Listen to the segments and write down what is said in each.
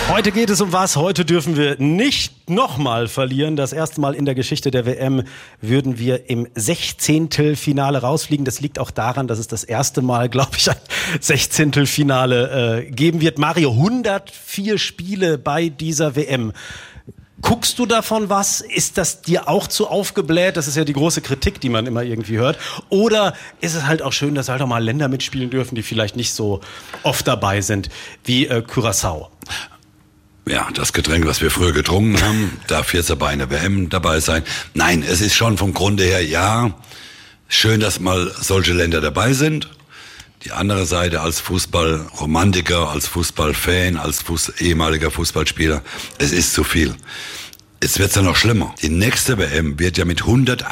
Heute geht es um was? Heute dürfen wir nicht nochmal verlieren. Das erste Mal in der Geschichte der WM würden wir im 16. Rausfliegen. Das liegt auch daran, dass es das erste Mal, glaube ich, ein 16. geben wird. Mario, 104 Spiele bei dieser WM. Guckst du davon was? Ist das dir auch zu aufgebläht? Das ist ja die große Kritik, die man immer irgendwie hört. Oder ist es halt auch schön, dass halt auch mal Länder mitspielen dürfen, die vielleicht nicht so oft dabei sind, wie Curaçao? Ja, das Getränk, was wir früher getrunken haben, darf jetzt bei einer WM dabei sein. Nein, es ist schon vom Grunde her, ja, schön, dass mal solche Länder dabei sind. Die andere Seite als Fußballromantiker, als Fußballfan, als ehemaliger Fußballspieler, es ist zu viel. Es wird ja noch schlimmer. Die nächste WM wird ja mit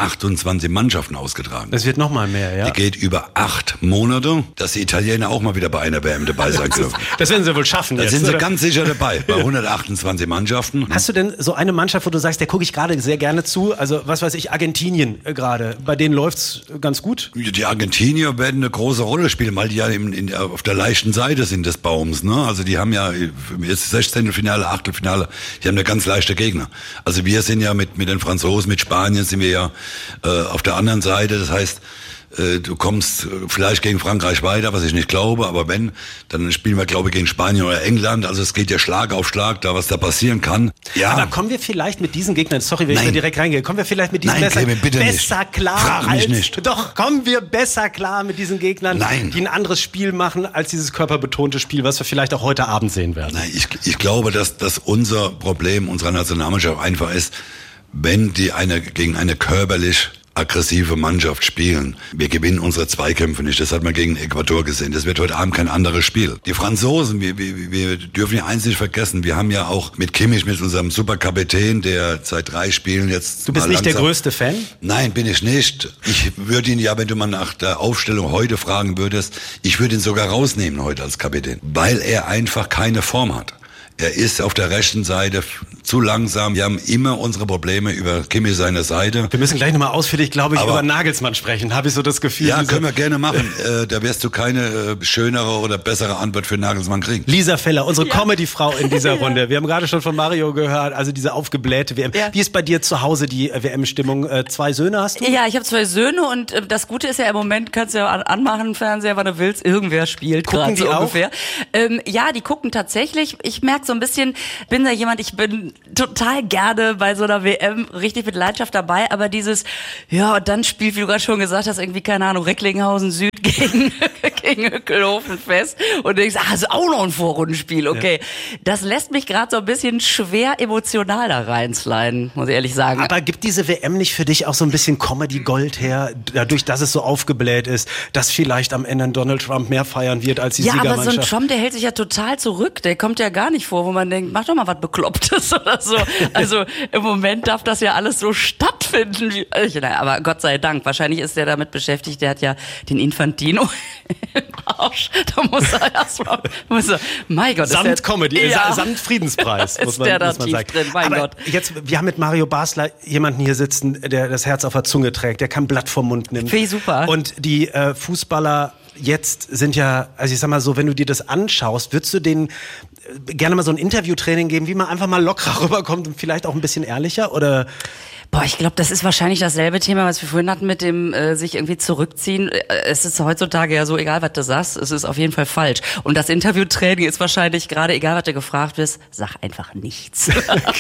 128 Mannschaften ausgetragen. Das wird noch mal mehr, ja. Die geht über 8 Monate, dass die Italiener auch mal wieder bei einer WM dabei sein dürfen. Das werden sie wohl schaffen. Da sind sie ganz sicher dabei, bei 128 Mannschaften. Hast du denn so eine Mannschaft, wo du sagst, der gucke ich gerade sehr gerne zu? Also was weiß ich, Argentinien gerade. Bei denen läuft's ganz gut? Die Argentinier werden eine große Rolle spielen, weil die ja auf der leichten Seite sind des Baums. Ne? Also die haben ja jetzt 16. Finale, Achtelfinale, die haben eine ganz leichte Gegner. Also wir sind ja mit den Franzosen, mit Spanien sind wir ja auf der anderen Seite. Das heißt, du kommst vielleicht gegen Frankreich weiter, was ich nicht glaube, aber wenn, dann spielen wir, glaube ich, gegen Spanien oder England. Also es geht ja Schlag auf Schlag, da was da passieren kann. Ja. Aber kommen wir vielleicht mit diesen Gegnern, sorry, wenn ich da direkt reingehe, kommen wir vielleicht mit diesen besser klar? Frag mich nicht. Doch, kommen wir besser klar mit diesen Gegnern, Nein. die ein anderes Spiel machen, als dieses körperbetonte Spiel, was wir vielleicht auch heute Abend sehen werden? Nein, ich glaube, dass unser Problem unserer Nationalmannschaft einfach ist, wenn die gegen eine körperlich aggressive Mannschaft spielen. Wir gewinnen unsere Zweikämpfe nicht. Das hat man gegen Ecuador gesehen. Das wird heute Abend kein anderes Spiel. Die Franzosen, wir dürfen ja eins nicht vergessen. Wir haben ja auch mit Kimmich, mit unserem Superkapitän, der seit 3 Spielen jetzt... Du bist nicht der größte Fan? Nein, bin ich nicht. Ich würde ihn ja, wenn du mal nach der Aufstellung heute fragen würdest, ich würde ihn sogar rausnehmen heute als Kapitän, weil er einfach keine Form hat. Er ist auf der rechten Seite zu langsam. Wir haben immer unsere Probleme über Kimmich seine Seite. Wir müssen gleich nochmal ausführlich, glaube ich, über Nagelsmann sprechen. Habe ich so das Gefühl. Ja, können wir gerne machen. Da wirst du keine schönere oder bessere Antwort für Nagelsmann kriegen. Lisa Feller, unsere Comedy-Frau in dieser Runde. Wir haben gerade schon von Mario gehört, also diese aufgeblähte WM. Ja. Wie ist bei dir zu Hause die WM-Stimmung? 2 Söhne hast du? Ja, ich habe 2 Söhne und das Gute ist ja im Moment, kannst du ja anmachen, Fernseher, wann du willst. Irgendwer spielt gerade so ungefähr. Ja, die gucken tatsächlich. Ich merke so ein bisschen, bin da jemand, ich bin total gerne bei so einer WM richtig mit Leidenschaft dabei, aber dieses, ja, und dann spielt, wie du gerade schon gesagt hast, irgendwie, keine Ahnung, Recklinghausen Süd gegen Hückelhofen Fest und denkst, ist auch noch ein Vorrundenspiel, okay. Ja. Das lässt mich gerade so ein bisschen schwer emotional da reinsliden, muss ich ehrlich sagen. Aber gibt diese WM nicht für dich auch so ein bisschen Comedy-Gold her, dadurch, dass es so aufgebläht ist, dass vielleicht am Ende Donald Trump mehr feiern wird als die Siegermannschaft? Ja, aber so ein Trump, der hält sich ja total zurück, der kommt ja gar nicht vor, wo man denkt, mach doch mal was Beklopptes oder so. Also im Moment darf das ja alles so stattfinden. Aber Gott sei Dank, wahrscheinlich ist der damit beschäftigt, der hat ja den Infantino im Arsch. Da muss er erstmal, mein Gott. Samt Comedy, samt Friedenspreis, muss man sagen. Drin, mein Gott. Jetzt, wir haben mit Mario Basler jemanden hier sitzen, der das Herz auf der Zunge trägt, der kein Blatt vom Mund nimmt. Finde ich super. Und die Fußballer jetzt sind ja, also ich sag mal so, wenn du dir das anschaust, würdest du denen gerne mal so ein Interviewtraining geben, wie man einfach mal lockerer rüberkommt und vielleicht auch ein bisschen ehrlicher, oder? Boah, ich glaube, das ist wahrscheinlich dasselbe Thema, was wir vorhin hatten mit dem sich irgendwie zurückziehen. Es ist heutzutage ja so, egal was du sagst, es ist auf jeden Fall falsch. Und das Interviewtraining ist wahrscheinlich gerade, egal was du gefragt wirst, sag einfach nichts.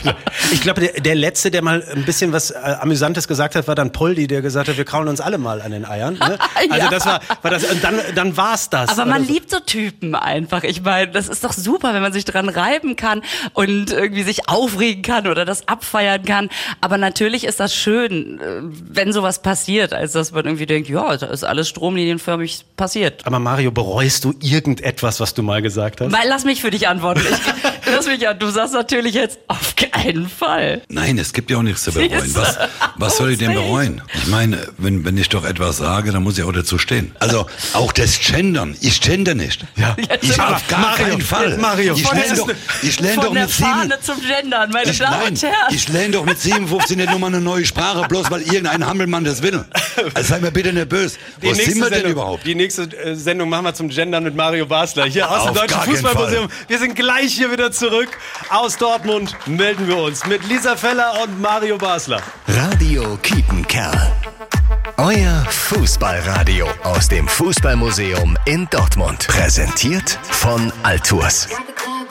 Ich glaube, der Letzte, der mal ein bisschen was Amüsantes gesagt hat, war dann Poldi, der gesagt hat, wir kraulen uns alle mal an den Eiern. Ne? Also ja. das war das, und dann war's das. Aber man liebt so Typen einfach. Ich meine, das ist doch super, wenn man sich dran reiben kann und irgendwie sich aufregen kann oder das abfeiern kann. Aber natürlich ist das schön, wenn sowas passiert, als dass man irgendwie denkt, ja, da ist alles stromlinienförmig passiert. Aber Mario, bereust du irgendetwas, was du mal gesagt hast? Lass mich für dich antworten. Du sagst natürlich jetzt auf keinen Fall. Nein, es gibt ja auch nichts zu bereuen. Was soll ich denn bereuen? Ich meine, wenn ich doch etwas sage, dann muss ich auch dazu stehen. Also auch das Gendern. Ich gender nicht. Ja. Ich auf gar keinen Fall. Mario, ich lerne doch mit Fahne zum Gendern, meine Damen und Herren. Ich lerne doch mit 57 nicht nur mal eine neue Sprache, bloß weil irgendein Hammelmann das will. Also sei mir bitte nicht böse. Wo sind wir denn überhaupt? Die nächste Sendung machen wir zum Gendern mit Mario Basler. Hier aus dem Deutschen Fußballmuseum. Wir sind gleich hier wieder zurück. Aus Dortmund melden wir uns mit Lisa Feller und Mario Basler. Radio Kiepenkerl. Euer Fußballradio aus dem Fußballmuseum in Dortmund. Präsentiert von Altours.